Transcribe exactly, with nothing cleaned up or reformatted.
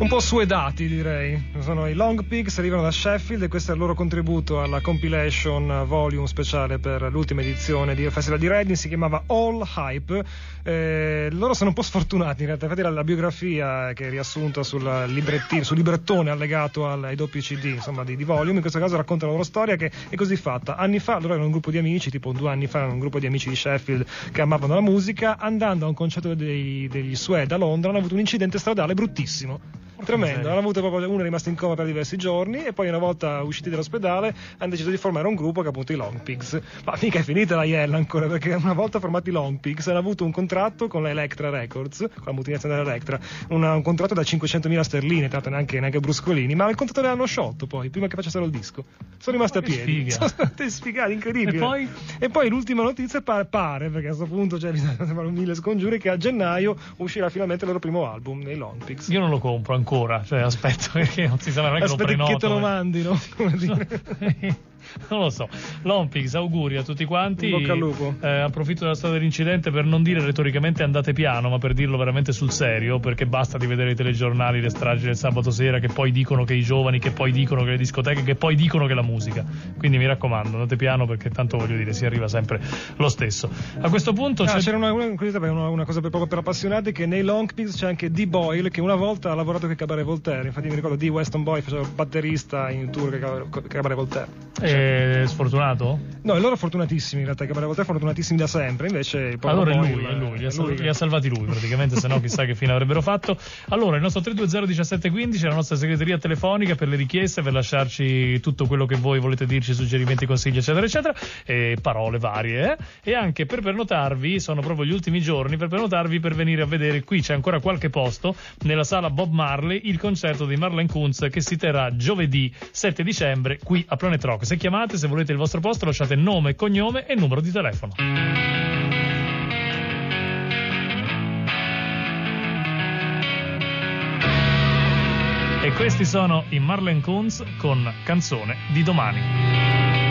un po' suedati, direi. Sono i Long Pigs, arrivano da Sheffield e questo è il loro contributo alla compilation volume speciale per l'ultima edizione del Festival di Reading, si chiamava All Hype. Eh, loro sono un po' sfortunati in realtà, infatti la, la biografia che è riassunta sul librettino, sul librettone allegato al, ai doppi C D, insomma, di, di volume, in questo caso racconta la loro storia che è così fatta. Anni fa loro erano un gruppo di amici, tipo due anni fa erano un gruppo di amici di Sheffield che amavano la musica, andando a un concerto dei, degli Suede a Londra hanno avuto un incidente stradale bruttissimo. Tremendo, hanno avuto proprio uno è rimasto in coma per diversi giorni e poi una volta usciti dall'ospedale hanno deciso di formare un gruppo che è appunto i Long Pigs. Ma mica è finita la iella ancora, perché una volta formati i Long Pigs hanno avuto un contratto con la Elektra Records, con la multinazionale Elektra, una, un contratto da cinquecentomila sterline, tanto neanche, neanche bruscolini, ma il contratto l'hanno sciolto poi, prima che facessero il disco. Sono rimasti a piedi. Sono stati sfigati, incredibile. E poi? E poi l'ultima notizia pare, pare perché a questo punto cioè, bisogna fare un mille scongiuri, che a gennaio uscirà finalmente il loro primo album, nei Long Pigs. Io non lo compro ancora. Cioè aspetto, perché non si sa, non è che lo prenoto, che te lo eh. mandino, come dire. Non lo so. Long Pigs, auguri a tutti quanti. In bocca al lupo. Eh, approfitto della storia dell'incidente per non dire retoricamente andate piano, ma per dirlo veramente sul serio, perché basta di vedere i telegiornali, le stragi del sabato sera, che poi dicono che i giovani, che poi dicono che le discoteche, che poi dicono che la musica. Quindi mi raccomando, andate piano, perché tanto voglio dire, si arriva sempre lo stesso. A questo punto ah, c'è... c'era una, una, una, una cosa per, proprio per appassionati, che nei Long Pigs c'è anche Dee Boyle, che una volta ha lavorato con Cabaret Voltaire. Infatti mi ricordo Dee Weston Boy faceva il batterista in tour con Cabaret Voltaire. Eh, sfortunato? No, loro fortunatissimi in realtà, Cabaret Voltaire fortunatissimi da sempre, invece allora è lui, Boyle, è lui, li ha, è lui li ha salvati lui praticamente, se no chissà che fine avrebbero fatto. Allora il nostro tre due zero uno sette uno cinque è la nostra segreteria telefonica per le richieste, per lasciarci tutto quello che voi volete dirci, suggerimenti, consigli eccetera eccetera, e parole varie, eh? E anche per prenotarvi, sono proprio gli ultimi giorni per prenotarvi per venire a vedere, qui c'è ancora qualche posto nella sala Bob Marley, il concerto di Marlene Kunz che si terrà giovedì sette dicembre qui a Planet Rock. Se chiamate, se volete il vostro posto, lasciate nome, cognome e numero di telefono. E questi sono i Marlene Kunz con Canzone di domani.